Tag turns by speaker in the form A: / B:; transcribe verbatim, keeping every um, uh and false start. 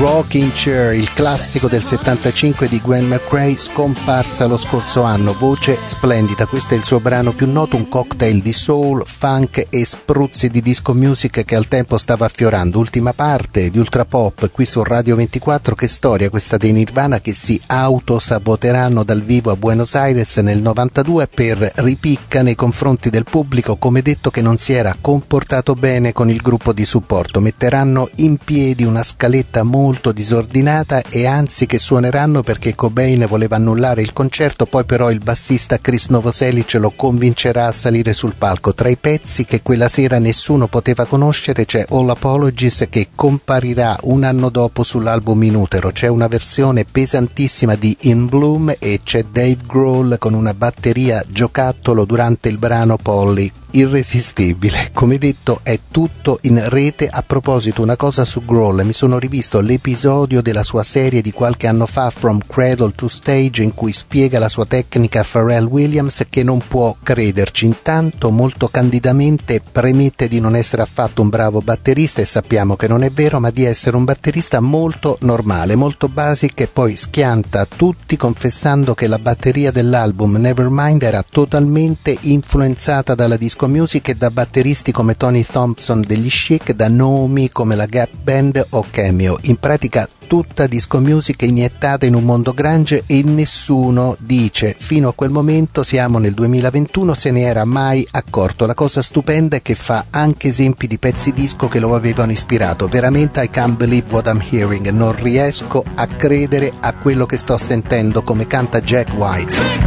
A: Rocking Chair, il classico del settantacinque di Gwen McRae, scomparsa lo scorso anno. Voce splendida, questo è il suo brano più noto, un cocktail di soul, funk e spruzzi di disco music che al tempo stava affiorando. Ultima parte di Ultra Pop qui su Radio ventiquattro. Che storia questa dei Nirvana che si autosaboteranno dal vivo a Buenos Aires nel novantadue per ripicca nei confronti del pubblico, come detto, che non si era comportato bene con il gruppo di supporto. Metteranno in piedi una scaletta molto disordinata e anzi che suoneranno perché Cobain voleva annullare il concerto, poi però il bassista Chris Novoselic lo convincerà a salire sul palco. Tra i pezzi che quella sera nessuno poteva conoscere c'è All Apologies, che comparirà un anno dopo sull'album In Utero. C'è una versione pesantissima di In Bloom e c'è Dave Grohl con una batteria giocattolo durante il brano Polly. Irresistibile. Come detto, è tutto in rete. A proposito, una cosa su Grohl: mi sono rivisto l'episodio della sua serie di qualche anno fa, From Cradle to Stage, in cui spiega la sua tecnica a Pharrell Williams, che non può crederci. Intanto, molto candidamente, premette di non essere affatto un bravo batterista, e sappiamo che non è vero, ma di essere un batterista molto normale, molto basic, e poi schianta tutti confessando che la batteria dell'album Nevermind era totalmente influenzata dalla disco music e da batteristi come Tony Thompson degli Chic, da nomi come la Gap Band o Cameo. In pratica tutta disco music iniettata in un mondo grunge, e nessuno, dice, fino a quel momento, siamo nel duemilaventuno, se ne era mai accorto. La cosa stupenda è che fa anche esempi di pezzi disco che lo avevano ispirato. Veramente I can't believe what I'm hearing, non riesco a credere a quello che sto sentendo, come canta Jack White.